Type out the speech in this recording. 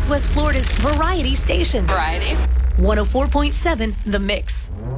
Southwest Florida's variety station. Variety. 104.7 The Mix.